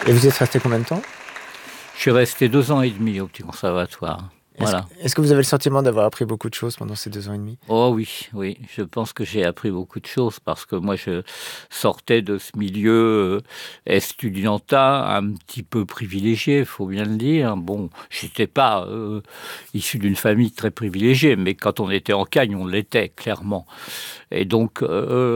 Et vous êtes resté combien de temps? Je suis resté 2 ans et demi au petit conservatoire. Voilà. Est-ce que vous avez le sentiment d'avoir appris beaucoup de choses pendant ces 2 ans et demi? Oh oui, oui, je pense que j'ai appris beaucoup de choses parce que moi je sortais de ce milieu estudiantin un petit peu privilégié, il faut bien le dire. Bon, j'étais pas issu d'une famille très privilégiée, mais quand on était en Cagne, on l'était clairement. Et donc,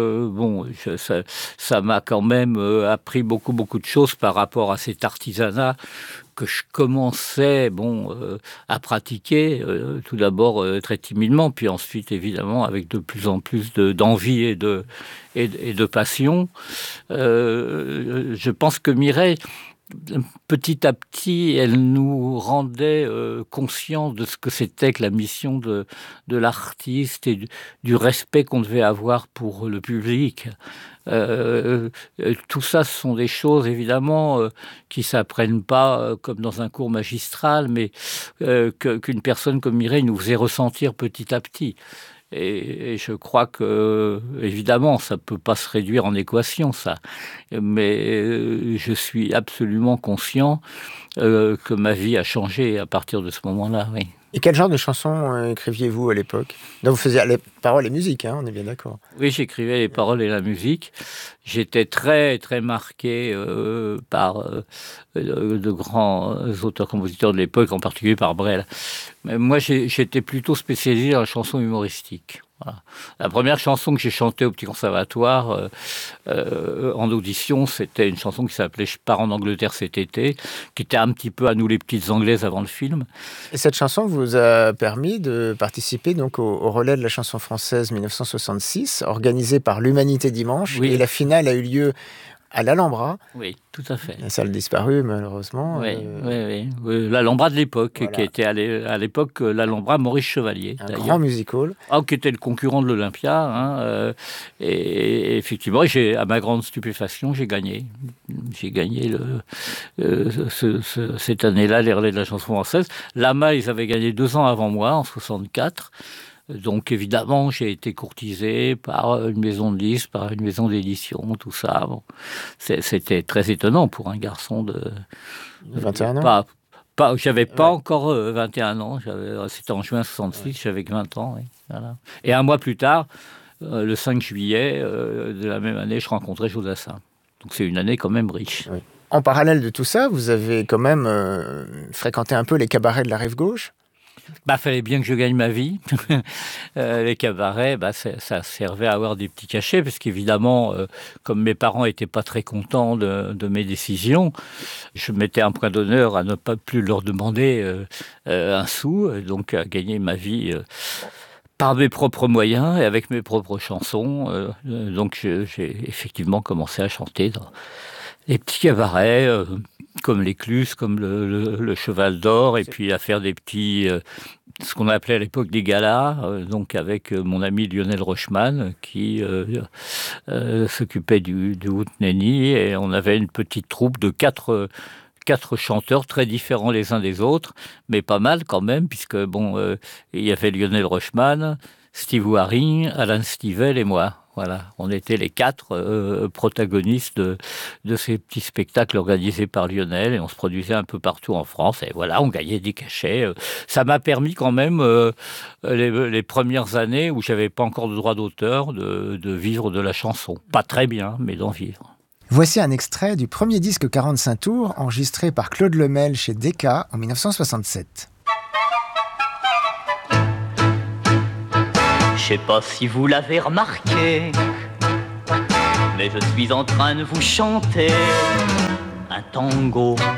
ça m'a quand même appris beaucoup de choses par rapport à cet artisanat que je commençais à pratiquer, tout d'abord très timidement, puis ensuite évidemment avec de plus en plus d'envie et de passion. Je pense que Mireille, petit à petit, elle nous rendait conscients de ce que c'était que la mission de l'artiste et du respect qu'on devait avoir pour le public. Tout ça, ce sont des choses évidemment qui s'apprennent pas comme dans un cours magistral, mais qu'une personne comme Mireille nous faisait ressentir petit à petit. Et je crois que, évidemment, ça peut pas se réduire en équation, ça. Mais je suis absolument conscient que ma vie a changé à partir de ce moment-là, oui. Et quel genre de chansons écriviez-vous à l'époque? Donc vous faisiez les paroles et musique, hein, on est bien d'accord. Oui, j'écrivais les paroles et la musique. J'étais très marqué par de grands auteurs-compositeurs de l'époque, en particulier par Brel. Mais moi, j'étais plutôt spécialisé dans la chanson humoristique. Voilà. La première chanson que j'ai chantée au petit conservatoire en audition, c'était une chanson qui s'appelait « Je pars en Angleterre cet été », qui était un petit peu à nous les petites anglaises avant le film. Et cette chanson vous a permis de participer donc au relais de la chanson française 1966, organisé par l'Humanité Dimanche, Oui. Et la finale a eu lieu à l'Alhambra. Oui, tout à fait. La salle disparue, malheureusement. Oui. L'Alhambra de l'époque, voilà. Qui était à l'époque l'Alhambra Maurice Chevalier. Un grand music-hall. Qui était le concurrent de l'Olympia. Et effectivement, à ma grande stupéfaction, j'ai gagné. J'ai gagné cette année-là les relais de la chanson française. Lama, ils avaient gagné 2 ans avant moi, en 64. Donc évidemment, j'ai été courtisé par une maison de disques, par une maison d'édition, tout ça. Bon, c'était très étonnant pour un garçon de 21 ans. J'avais pas encore 21 ans. C'était en juin 66, j'avais que 20 ans. Oui, voilà. Et un mois plus tard, le 5 juillet de la même année, je rencontrais Jodassin. Donc c'est une année quand même riche. Oui. En parallèle de tout ça, vous avez quand même fréquenté un peu les cabarets de la Rive-Gauche? Fallait bien que je gagne ma vie. Les cabarets, ça servait à avoir des petits cachets, parce qu'évidemment, comme mes parents n'étaient pas très contents de mes décisions, je mettais un point d'honneur à ne pas plus leur demander un sou, donc à gagner ma vie par mes propres moyens et avec mes propres chansons. Donc j'ai effectivement commencé à chanter dans les petits cabarets, comme l'Écluse, comme le Cheval d'Or, et puis à faire des petits, ce qu'on appelait à l'époque des galas, donc avec mon ami Lionel Rochman, qui s'occupait du Houtneni, et on avait une petite troupe de quatre chanteurs très différents les uns des autres, mais pas mal quand même, puisque il y avait Lionel Rochman, Steve Waring, Alan Stivell et moi. Voilà, on était les 4 protagonistes de ces petits spectacles organisés par Lionel, et on se produisait un peu partout en France, et voilà, on gagnait des cachets. Ça m'a permis quand même, les premières années où j'avais pas encore de droit d'auteur, de vivre de la chanson. Pas très bien, mais d'en vivre. Voici un extrait du premier disque 45 tours enregistré par Claude Lemel chez Decca en 1967. Je sais pas si vous l'avez remarqué, mais je suis en train de vous chanter un tango